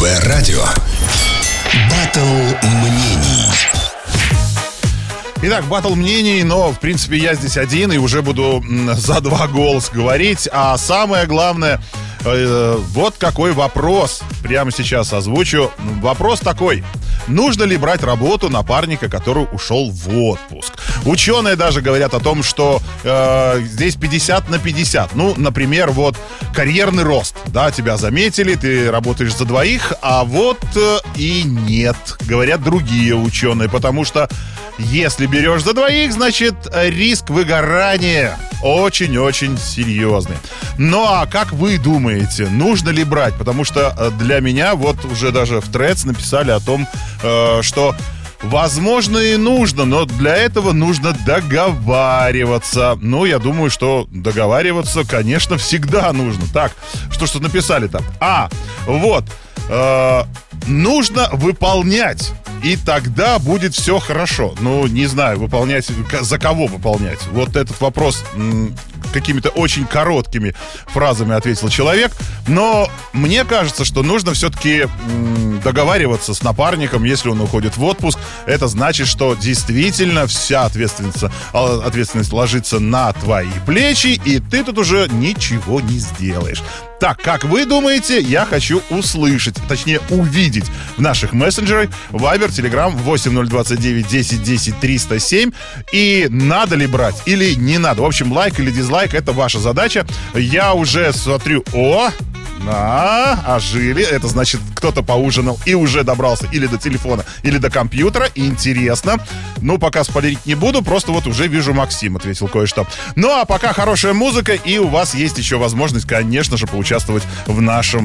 МВ-радио. Баттл мнений. Итак, баттл мнений, но, в принципе, я здесь один и уже буду за два голоса говорить. А самое главное, вот какой вопрос прямо сейчас озвучу. Вопрос такой. Нужно ли брать работу напарника, который ушел в отпуск? Ученые даже говорят о том, что здесь 50/50. Ну, например, вот карьерный рост. Да, тебя заметили, ты работаешь за двоих, а вот и нет, говорят другие ученые. Потому что если берешь за двоих, значит, риск выгорания очень-очень серьезный. Ну, а как вы думаете, нужно ли брать? Потому что для меня вот уже даже в Threads написали о том, что возможно и нужно, но для этого нужно договариваться. Ну, я думаю, что договариваться, конечно, всегда нужно. Так, что написали там? Нужно выполнять, и тогда будет все хорошо. Ну, не знаю, выполнять, за кого выполнять? Вот этот вопрос какими-то очень короткими фразами ответил человек. Но мне кажется, что нужно все-таки договариваться с напарником, если он уходит в отпуск. Это значит, что действительно вся ответственность ложится на твои плечи, и ты тут уже ничего не сделаешь. Так, как вы думаете, я хочу услышать, точнее увидеть в наших мессенджерах Viber, Telegram 8029 10 10 307. И надо ли брать или не надо. В общем, лайк или дизлайк — это ваша задача. Я уже смотрю, ожили. Это значит, кто-то поужинал и уже добрался или до телефона, или до компьютера. Интересно. Ну, пока спойлерить не буду, просто вот уже вижу, Максим ответил кое-что. Ну, а пока хорошая музыка, и у вас есть еще возможность, конечно же, поучаствовать в нашем